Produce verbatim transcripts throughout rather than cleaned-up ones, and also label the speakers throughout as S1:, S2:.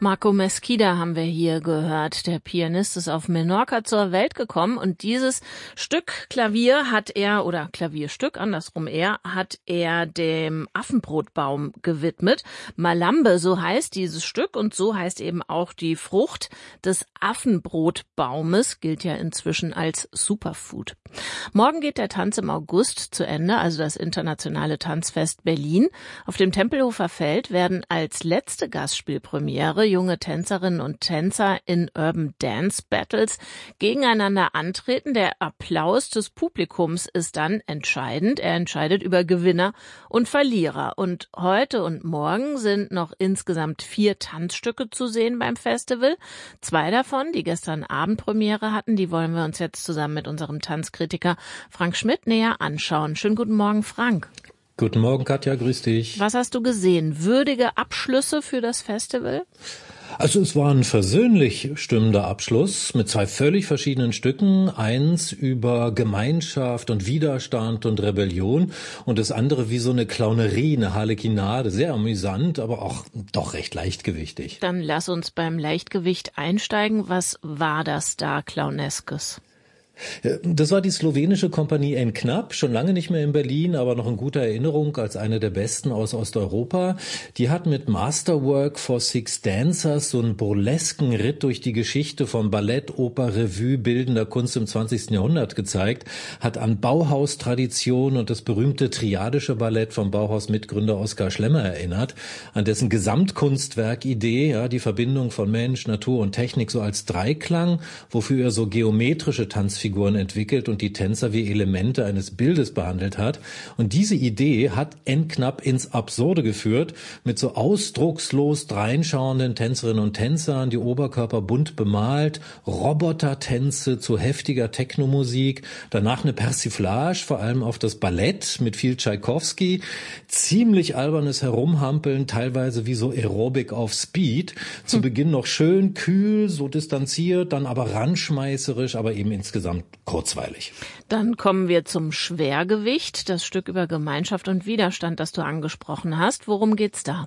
S1: Marco Mesquida haben wir hier gehört. Der Pianist ist auf Menorca zur Welt gekommen und dieses Stück Klavier hat er, oder Klavierstück, andersrum er, hat er dem Affenbrotbaum gewidmet. Malambe, so heißt dieses Stück und so heißt eben auch die Frucht des Affenbrotbaumes, gilt ja inzwischen als Superfood. Morgen geht der Tanz im August zu Ende, also das internationale Tanzfest Berlin. Auf dem Tempelhofer Feld werden als letzte Gastspielpremiere junge Tänzerinnen und Tänzer in Urban Dance Battles gegeneinander antreten. Der Applaus des Publikums ist dann entscheidend. Er entscheidet über Gewinner und Verlierer. Und heute und morgen sind noch insgesamt vier Tanzstücke zu sehen beim Festival. Zwei davon, die gestern Abend Premiere hatten, die wollen wir uns jetzt zusammen mit unserem Tanzkritiker Frank Schmidt näher anschauen. Schönen guten Morgen, Frank.
S2: Guten Morgen, Katja, grüß dich.
S1: Was hast du gesehen? Würdige Abschlüsse für das Festival?
S2: Also es war ein versöhnlich stimmender Abschluss mit zwei völlig verschiedenen Stücken. Eins über Gemeinschaft und Widerstand und Rebellion und das andere wie so eine Clownerie, eine Harlekinade. Sehr amüsant, aber auch doch recht leichtgewichtig.
S1: Dann lass uns beim Leichtgewicht einsteigen. Was war das da Clowneskes?
S2: Das war die slowenische Kompanie N-Knapp, schon lange nicht mehr in Berlin, aber noch in guter Erinnerung als eine der besten aus Osteuropa. Die hat mit Masterwork for Six Dancers so einen burlesken Ritt durch die Geschichte von Ballett, Oper, Revue, bildender Kunst im zwanzigsten Jahrhundert gezeigt, hat an Bauhaus-Tradition und das berühmte triadische Ballett vom Bauhaus-Mitgründer Oskar Schlemmer erinnert, an dessen Gesamtkunstwerk-Idee, ja, die Verbindung von Mensch, Natur und Technik so als Dreiklang, wofür er so geometrische Tanzfiguren Figuren entwickelt und die Tänzer wie Elemente eines Bildes behandelt hat. Und diese Idee hat N-Knapp ins Absurde geführt, mit so ausdruckslos dreinschauenden Tänzerinnen und Tänzern, die Oberkörper bunt bemalt, Robotertänze zu heftiger Technomusik, danach eine Persiflage, vor allem auf das Ballett mit viel Tschaikowski, ziemlich albernes Herumhampeln, teilweise wie so Aerobic auf Speed, zu Beginn noch schön kühl, so distanziert, dann aber randschmeißerisch, aber eben insgesamt kurzweilig.
S1: Dann kommen wir zum Schwergewicht, das Stück über Gemeinschaft und Widerstand, das du angesprochen hast. Worum geht's da?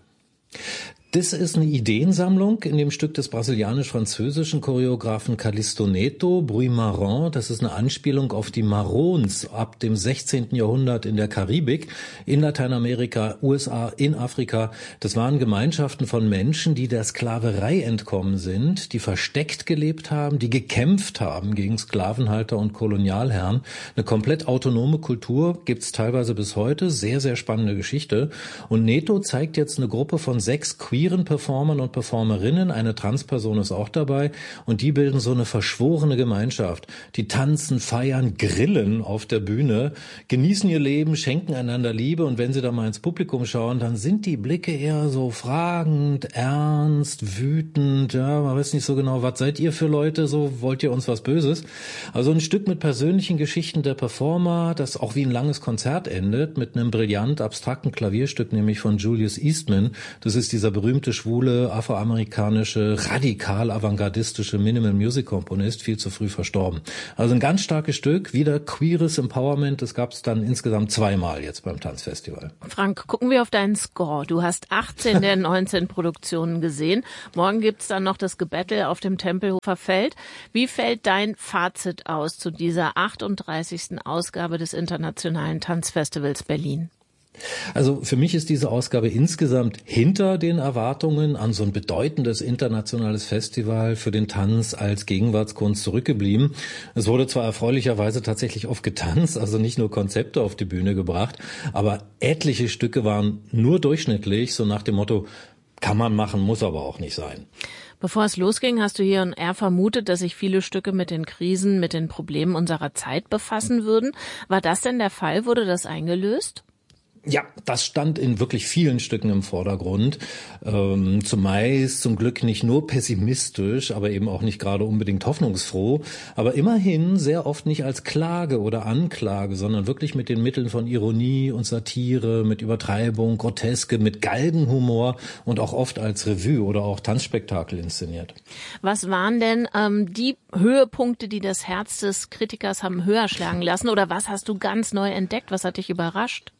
S2: Das ist eine Ideensammlung in dem Stück des brasilianisch-französischen Choreografen Calixto Neto, Bruit Marrant. Das ist eine Anspielung auf die Marrons ab dem sechzehnten Jahrhundert in der Karibik, in Lateinamerika, U S A, in Afrika. Das waren Gemeinschaften von Menschen, die der Sklaverei entkommen sind, die versteckt gelebt haben, die gekämpft haben gegen Sklavenhalter und Kolonialherren. Eine komplett autonome Kultur gibt's teilweise bis heute. Sehr, sehr spannende Geschichte. Und Neto zeigt jetzt eine Gruppe von sechs queeren Performern und Performerinnen, eine Transperson ist auch dabei und die bilden so eine verschworene Gemeinschaft. Die tanzen, feiern, grillen auf der Bühne, genießen ihr Leben, schenken einander Liebe und wenn sie da mal ins Publikum schauen, dann sind die Blicke eher so fragend, ernst, wütend, ja, man weiß nicht so genau, was seid ihr für Leute, so wollt ihr uns was Böses? Also ein Stück mit persönlichen Geschichten der Performer, das auch wie ein langes Konzert endet, mit einem brillant abstrakten Klavierstück, nämlich von Julius Eastman. Das ist dieser berühmte schwule, afroamerikanische, radikal avantgardistische Minimal-Music-Komponist, viel zu früh verstorben. Also ein ganz starkes Stück, wieder queeres Empowerment, das gab es dann insgesamt zweimal jetzt beim Tanzfestival.
S1: Frank, gucken wir auf deinen Score. Du hast achtzehn der neunzehn Produktionen gesehen. Morgen gibt's dann noch das Gebettel auf dem Tempelhofer Feld. Wie fällt dein Fazit aus zu dieser achtunddreißigsten Ausgabe des Internationalen Tanzfestivals Berlin?
S2: Also für mich ist diese Ausgabe insgesamt hinter den Erwartungen an so ein bedeutendes internationales Festival für den Tanz als Gegenwartskunst zurückgeblieben. Es wurde zwar erfreulicherweise tatsächlich oft getanzt, also nicht nur Konzepte auf die Bühne gebracht, aber etliche Stücke waren nur durchschnittlich, so nach dem Motto, kann man machen, muss aber auch nicht sein.
S1: Bevor es losging, hast du hier und er vermutet, dass sich viele Stücke mit den Krisen, mit den Problemen unserer Zeit befassen würden. War das denn der Fall? Wurde das eingelöst?
S2: Ja, das stand in wirklich vielen Stücken im Vordergrund. Ähm, zumeist zum Glück nicht nur pessimistisch, aber eben auch nicht gerade unbedingt hoffnungsfroh. Aber immerhin sehr oft nicht als Klage oder Anklage, sondern wirklich mit den Mitteln von Ironie und Satire, mit Übertreibung, Groteske, mit Galgenhumor und auch oft als Revue oder auch Tanzspektakel inszeniert.
S1: Was waren denn ähm, die Höhepunkte, die das Herz des Kritikers haben höher schlagen lassen? Oder was hast du ganz neu entdeckt? Was hat dich überrascht?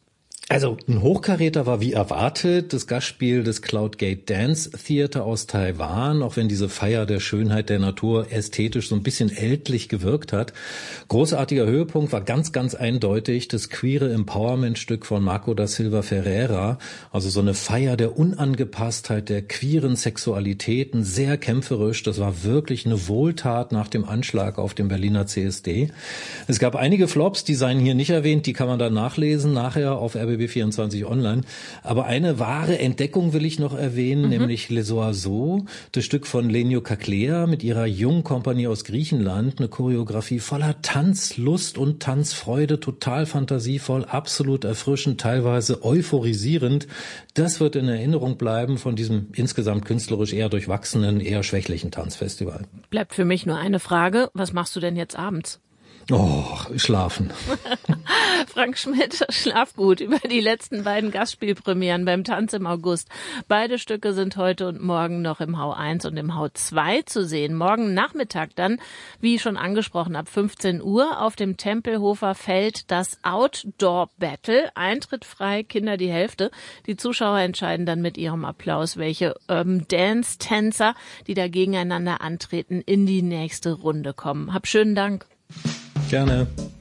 S2: Also ein Hochkaräter war wie erwartet das Gastspiel des Cloud Gate Dance Theater aus Taiwan, auch wenn diese Feier der Schönheit der Natur ästhetisch so ein bisschen ältlich gewirkt hat. Großartiger Höhepunkt war ganz, ganz eindeutig das queere Empowerment-Stück von Marco da Silva Ferreira, also so eine Feier der Unangepasstheit, der queeren Sexualitäten, sehr kämpferisch. Das war wirklich eine Wohltat nach dem Anschlag auf dem Berliner C S D. Es gab einige Flops, die seien hier nicht erwähnt, die kann man dann nachlesen, nachher auf R B B vierundzwanzig online. Aber eine wahre Entdeckung will ich noch erwähnen, mhm. nämlich Les Oiseaux, das Stück von Lenio Kaklea mit ihrer jungen Kompanie aus Griechenland. Eine Choreografie voller Tanzlust und Tanzfreude, total fantasievoll, absolut erfrischend, teilweise euphorisierend. Das wird in Erinnerung bleiben von diesem insgesamt künstlerisch eher durchwachsenen, eher schwächlichen Tanzfestival.
S1: Bleibt für mich nur eine Frage. Was machst du denn jetzt abends?
S2: Oh, schlafen.
S1: Frank Schmidt, schlaf gut über die letzten beiden Gastspielpremieren beim Tanz im August. Beide Stücke sind heute und morgen noch im Hau eins und im Hau zwei zu sehen. Morgen Nachmittag dann, wie schon angesprochen, ab fünfzehn Uhr auf dem Tempelhofer Feld das Outdoor Battle. Eintritt frei, Kinder die Hälfte. Die Zuschauer entscheiden dann mit ihrem Applaus, welche Urban Dance Tänzer, die da gegeneinander antreten, in die nächste Runde kommen. Hab schönen Dank.
S2: Gerne.